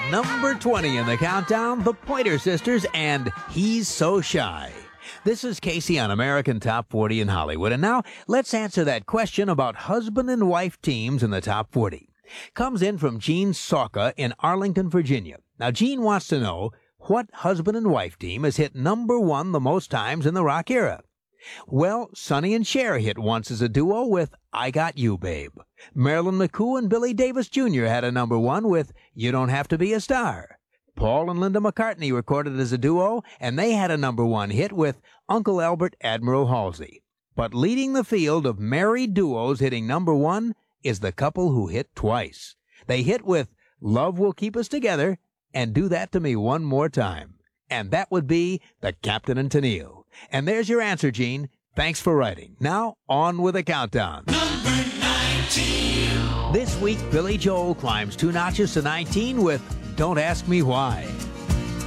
Number 20 in the countdown, the Pointer Sisters and He's So Shy. This is Casey on American Top 40 in Hollywood. And now let's answer that question about husband and wife teams in the Top 40. Comes in from Gene Sauka in Arlington, Virginia. Now, Gene wants to know what husband and wife team has hit number one the most times in the rock era. Well, Sonny and Cher hit once as a duo with I Got You, Babe. Marilyn McCoo and Billy Davis Jr. had a number one with You Don't Have to Be a Star. Paul and Linda McCartney recorded as a duo, and they had a number one hit with Uncle Albert Admiral Halsey. But leading the field of married duos hitting number one is the couple who hit twice. They hit with Love Will Keep Us Together and Do That to Me One More Time. And that would be the Captain and Tennille. And there's your answer, Gene. Thanks for writing. Now, on with the countdown. Number 19. This week, Billy Joel climbs 2 notches to 19 with Don't Ask Me Why.